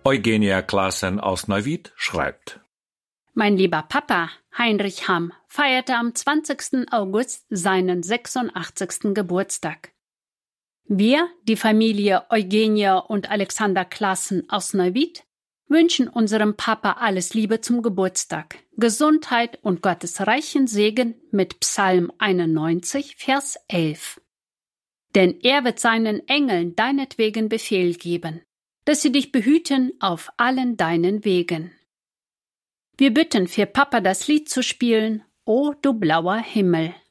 Eugenia Klaassen aus Neuwied schreibt: Mein lieber Papa, Heinrich Hamm, feierte am 20. August seinen 86. Geburtstag. Wir, die Familie Eugenia und Alexander Klaassen aus Neuwied, wünschen unserem Papa alles Liebe zum Geburtstag, Gesundheit und Gottes reichen Segen mit Psalm 91, Vers 11. Denn er wird seinen Engeln deinetwegen Befehl geben, dass sie dich behüten auf allen deinen Wegen. Wir bitten für Papa das Lied zu spielen, O du blauer Himmel.